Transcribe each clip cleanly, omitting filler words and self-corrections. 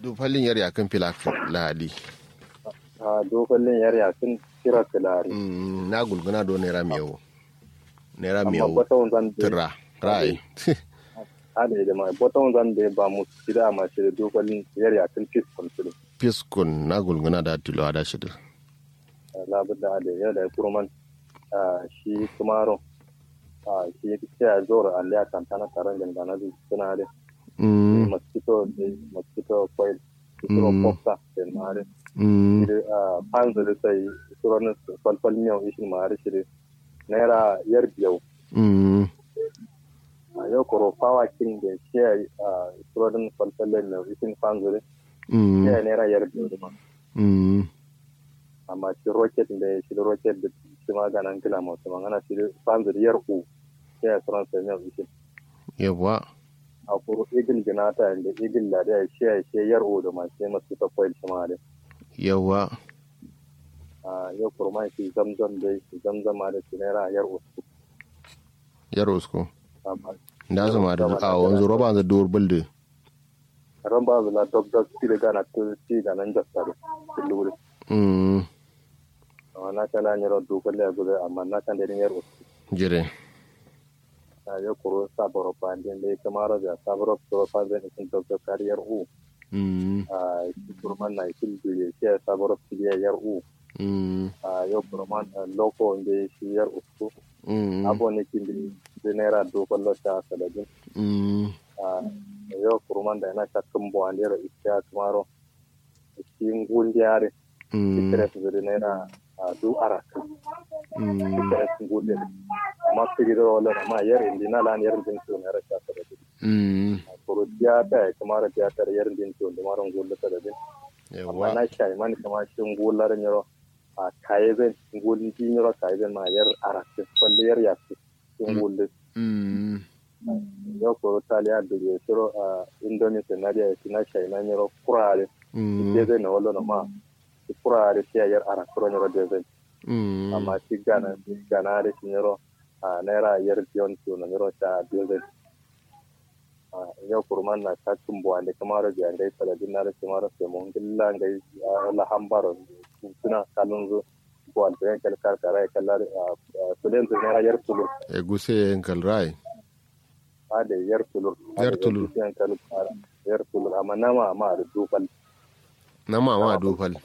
Dufallin yar yakan filak lahadi. Dufallin yar yakan kira filari. Na gulguna do naira miyau. Naira Amma miyau. boton zan Tira. Rai. Ade da mai boton zan da ba mu kida ma shi dufallin yar yakan fiskon su. Fiskun na gulguna da tilo da shi. Labar da ade ya da kurman shi kumaro. Shi ya zora Allah kan tana taron gangana da suna da. Mosquito coil suro popsa den mare panzo da sai suro na falfal miyo ishin mare shi naira yar biyau yau koro fawa king da shi suro din falfal na ishin panzo da shi naira yar biyau da amma shi rocket da shi maganan kila masu magana shi panzo da yar u shi ya suro sai miyo ishin yawa a kuro igil ginata da igil da ya shi yar o da masu masu ta koyar shi ma da yawa yau kurma shi zamzam da shi zamzama da shi naira yar usko da zama da a wanzu roba da dur bulde ran ba zula dog shi da gana to shi da nan jasta da lura na kana ne ro do kalle gudu amma na kan da yar usko jire yo kuro saboro pandin de kamara da saboro to pandin in to kariyar u kurman na ikin biye ke saboro biye yar u yo kurman loko de shi yar u abo ne kin de naira do kollo ta sadajin yo kurman da na takkum bo andero isya kamaro kin gundiare ikere su de naira du arak ikere su gundiare maskiro wala ma yar indina lan yar din to ne rasha ta da koro tiyata kamar tiyata yar din to da maron golla ta da din amma na shai man kama shin gollar nyoro a kaizen golli ti nyoro kaizen ma yar arak falle yar yakki shin golle yo koro taliya da ye soro indonesia na dia tina shai na nyoro kurare ke na wala ma kurare ti yar arak koro nyoro de amma ti gana da nyoro naira yar biyon to na miro ta biyon yau kurman na ta tumbo ande kamar da ngai saladin na da kamar sai mun gilla ngai la hambaro tuna kalun zo ko an bayan kal kar kallar sulen to naira yar tulu guse en kal rai ade yar tulu yar tulu amma nama ma da dufal nama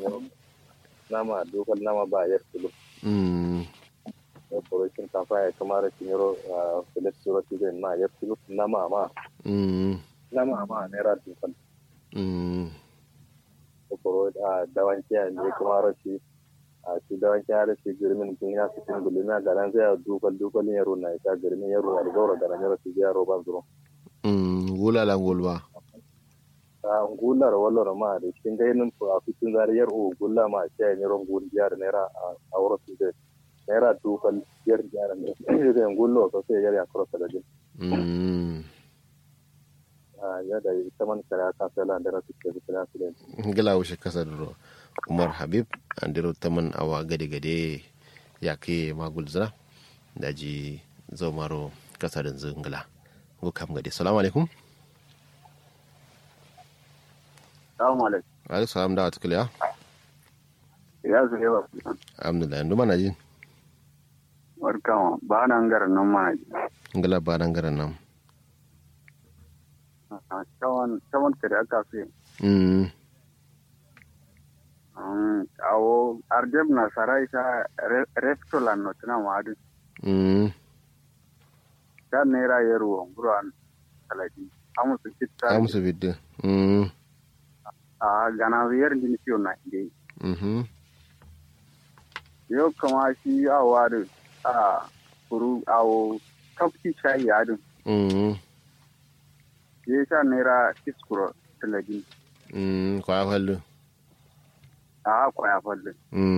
ba yar tulu operation kafa ya kamar kinero filestro tigen ma ya filu nama ma naira dufan oporo dawan kiya ne kamar shi dawan kiya da shi girmin kun ya fitin gulina da ran zai dufal yaro na ita girmin yaro da gaura da ran yaro shi yaro ban zuro gula la gulba ngular wallo ma da kin ga yin a fitin zariyar gulla ma sai yaro guliyar naira a wuro su naira dufal yar gyara ne zai gullo so sai yar ya cross da din ya da ita man kara ta sai la da rasu ke da su gila wuce kasa duro Umar Habib andiro taman awa gade ya ke magulzana daji zomaro kasa da zungala go kam gade assalamu alaikum alaikum salam da watakila ya zuwa alhamdulillah nduma na ji warkama ba nan garan nan ma ngala ba nan garan nan tawan kare aka fi awo arjeb na sarai sa restaurant no tana wadu ta naira yaro buran aladi amusu kitta amusu bidde gana wiyar din ciwo na ide yau kama shi awadu kuru awo tafki shayi yadin ya sha naira iskuro talabin kwaya fallo kwaya fallo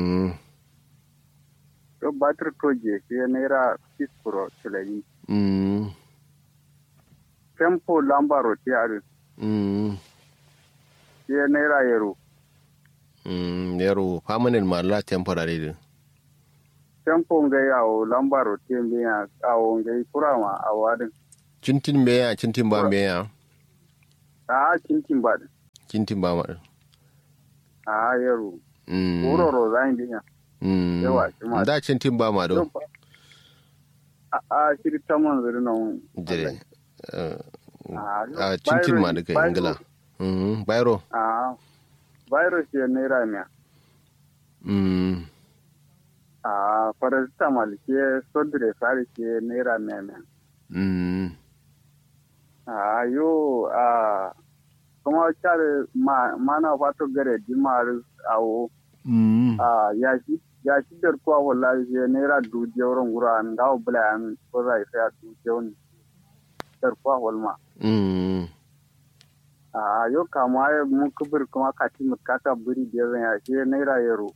yau batir koje shi naira iskuro talabin tempo lambaro ti yadin shi naira yaro yaro permanent ma la temporary din tempo ngai awo lambaro tembe ya awo ngai kurama awadin cintin be ya cintin ba be ya cintin ba cintin ba ma a yaro uroro zan dinya yawa shi ma da cintin ba ma do a shiri tamon zuri nan jere a cintin ma da kai ingila bayro a bayro shi naira miya a paracetamol ke sodre fari ke naira miya a yo a kuma care mana fato gare dimar awo ya shi da kuwa wallahi je naira duje wurin gura an dawo bula an ko zai sai duje wani dar kuwa walma a yo kama ya mun kubur kuma kati mutaka buri da zan ya shi naira yaro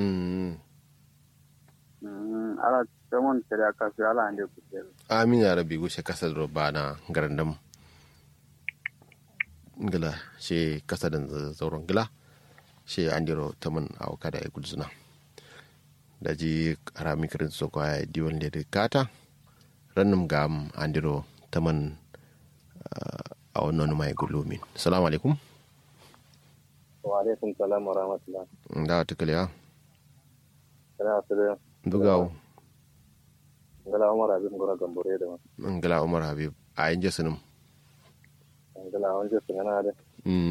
ala tamon kare ka fi ala ande ku amin ya rabbi gushe kasar robana garandam ngila she kasadan zauron gila she andiro taman awka da ikul zuna daji arami kirin so kwa diwan le kata rannum gam andiro taman a wannan mai gulumin assalamu alaikum wa alaikum salam wa rahmatullah da ta kaliya kana tsare dugawo ngala umar habib ngora gambore da ngala umar habib a yin jesunum ngala on jesuna da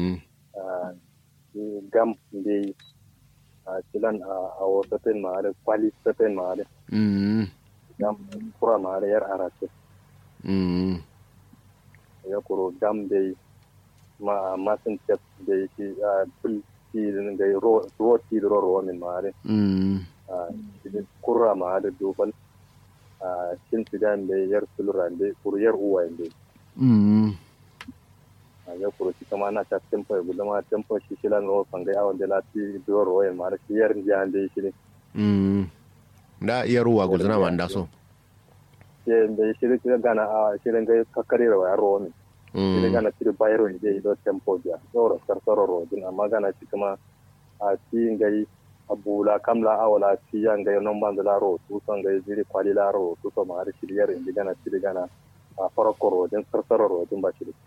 gam de tilan a wotaten maare kwali taten maare gam kura maare yar arate ya kuro gam de masin tep de ki pul ki de ro ti ro min maare kura maare dubal shin tidan de yar sulurande kur yar uwande ya kuro ci kama na ta tempo ya gudama tempo shi shilan ro fangai awon da lati do ro ya mara shi yar jiyan da shi ne da iya ruwa gudana ma nda so ye da shi da gana a shi da kakkare ro ya ro ne shi da gana ci bayro ne do tempo ja do ro sartoro ro din amma gana ci kama a ci ngai abula kamla awala ci ya ngai non bandala ro tu so ngai jiri kwali la ro tu so mara shi yar indi gana ci gana a farko rodin sarsarar rodin ba shi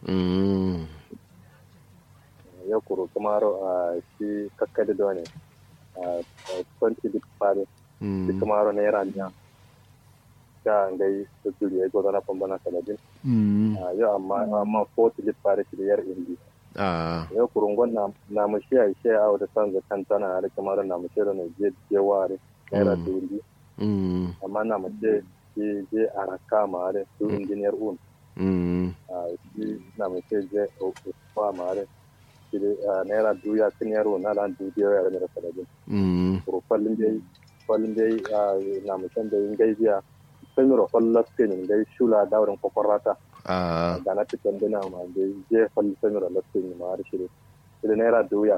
ya kuro kamaro a shi kakkadi da wani a 20 dik fare shi kamaro na yaran ya ta ngai su turi ya gwada na pambana saladin ya amma 40 dik fare shi da yar indi ya kuro ngon na mashi a shi a wata san zakan tana da kamaro na mashi da na je ware naira dundi amma na mashi je araka mare su engineer un shi na mai je fa mare shi naira duya engineer un na lan duya ya ne saladin ko fallin dai na mai san da ngai biya sai ro fallas ke ne ngai shula daurin kokorata da na tikan dina ma dai je fallin sai ro lasse ne mare shi naira duya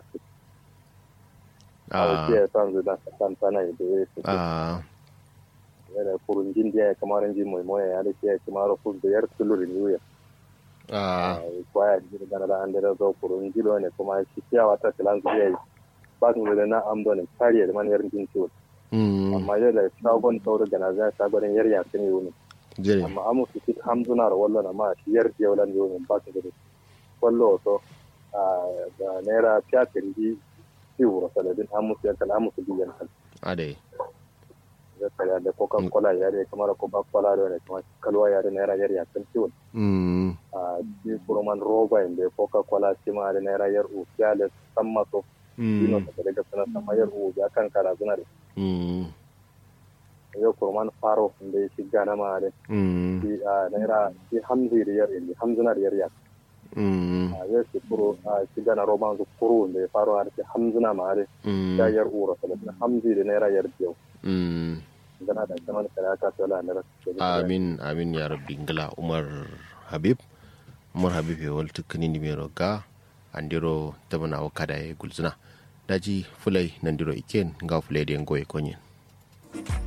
ke san da san sana da yana kurun jin da ya kamar jin mai moya ya dace ya kamar fus da yar tulurin yuya kwaya jin da na an da zo kurun jilo ne kuma shi ciyawa ta tilan zuwa yi ba su da na amdo ne kariya da maniyar jin ciwo amma yau da shagon sauro da na zai shagon yar ya sani yau amma amu su fit hamzuna da wallo na ma shi yar jewlan yau ne ba su da wallo to da naira fiyatin ji ciwo saladin amu su yankan amu su biyan kan adai kaya da coca cola yare kamar coca cola da kuma kalwa yare naira yar ya kan ciwon shi kuroman roba inda coca cola shi ma da naira yar u ya da san maso dino da daga sana sama yar u ya kan kara zuna da yau kuroman faro inda shi gana ma da shi naira shi hamzi da yar inda hamzuna da yar ya yau shi kuro shi gana roban su kuro inda ya faro har shi hamzuna ma da ya yar u rasa da hamzi da naira yar biyau amin ya rabbi ngala umar habib ya waltu kani nimero ga andiro tabana wakada e gulzuna daji fulai nandiro iken ga fulai de ngoy konyen